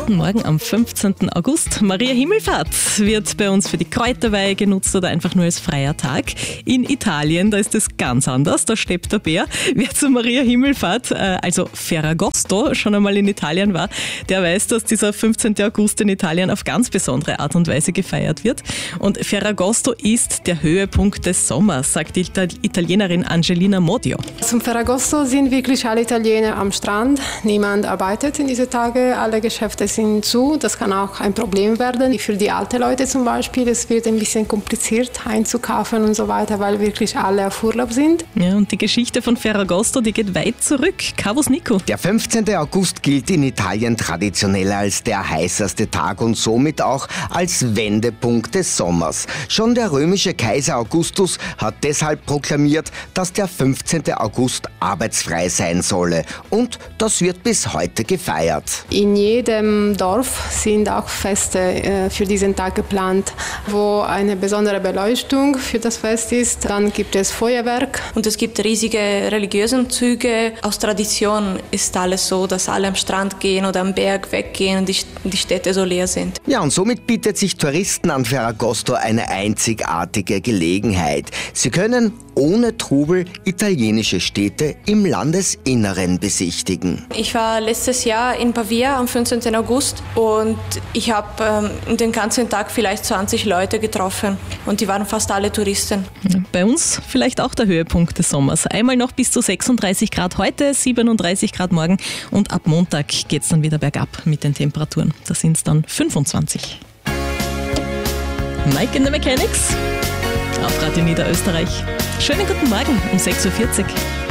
guten Morgen am 15. August. Maria Himmelfahrt wird bei uns für die Kräuterweihe genutzt oder einfach nur als freier Tag. In Italien, da ist es ganz anders, da steppt der Bär. Wer zu Maria Himmelfahrt, also Ferragosto, schon einmal in Italien war, der weiß, dass dieser 15. August in Italien auf ganz besondere Art und Weise gefeiert wird. Und Ferragosto ist der Höhepunkt des Sommers, sagt die Italienerin Angelina Modio. Zum Ferragosto sind wirklich alle Italiener am Strand. Niemand arbeitet in diesen Tagen, alle Geschäfte sind zu. Das kann auch ein Problem werden. Für die alten Leute zum Beispiel, es wird ein bisschen kompliziert einzukaufen und so weiter, weil wirklich alle auf Urlaub sind. Ja, und die Geschichte von Ferragosto, die geht weit zurück. Kavus Nico. Der 15. August gilt in Italien traditionell als der heißeste Tag und somit auch als Wendepunkt des Sommers. Schon der römische Kaiser Augustus hat deshalb proklamiert, dass der 15. August arbeitsfrei sein solle. Und das wird bis heute gefeiert. In jedem Dorf sind auch Feste für diesen Tag geplant, wo eine besondere Beleuchtung für das Fest ist. Dann gibt es Feuerwerk. Und es gibt riesige religiöse Züge. Aus Tradition ist alles so, dass alle am Strand gehen oder am Berg weggehen und die Städte so leer sind. Ja, und somit bietet sich Touristen an Ferragosto eine einzigartige Gelegenheit. Sie können ohne Trubel italienische Städte im Landesinneren besichtigen. Ich war letztes Jahr in Pavia am 15. August und ich habe den ganzen Tag vielleicht 20 Leute getroffen und die waren fast alle Touristen. Bei uns vielleicht auch der Höhepunkt des Sommers. Einmal noch bis zu 36 Grad heute, 37 Grad morgen und ab Montag geht es dann wieder bergab mit den Temperaturen. Da sind es dann 25. Mike in the Mechanics auf Radio Niederösterreich. Schönen guten Morgen um 6.40 Uhr.